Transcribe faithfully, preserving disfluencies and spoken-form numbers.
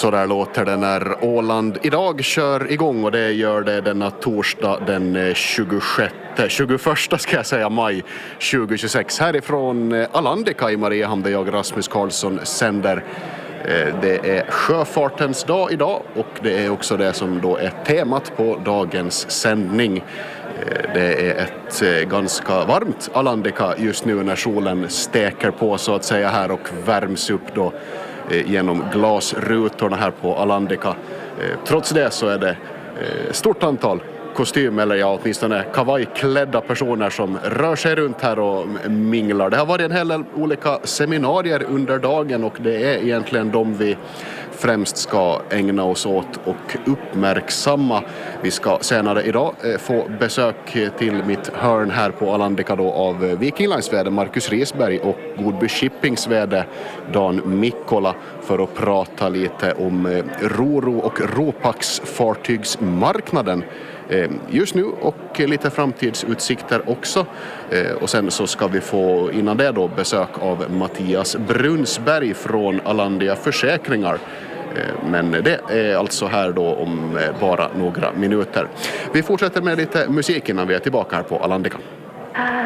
Så där låter det när Åland idag kör igång, och det gör det denna torsdag den tjugosjätte, tjugoförsta ska jag säga, maj tjugohundratjugosex. Härifrån Alandika i Mariehamn där jag, Rasmus Karlsson, sänder. Det är sjöfartens dag idag, och det är också det som då är temat på dagens sändning. Det är ett ganska varmt Alandika just nu när solen steker på så att säga här och värms upp då genom glasrutorna här på Alandika. Trots det så är det stort antal kostym eller ja, åtminstone kavajklädda personer som rör sig runt här och minglar. Det har varit en hel del olika seminarier under dagen, och det är egentligen de vi främst ska ägna oss åt och uppmärksamma. Vi ska senare idag få besök till mitt hörn här på Alandika då av Viking Lines vd Marcus Risberg och Godby Shippings vd Dan Mikkola för att prata lite om Roro och Ropax fartygsmarknaden just nu och lite framtidsutsikter också. Och sen så ska vi få innan det då besök av Mattias Brunsberg från Alandia Försäkringar. Men det är alltså här då om bara några minuter. Vi fortsätter med lite musik innan vi är tillbaka här på Alandika.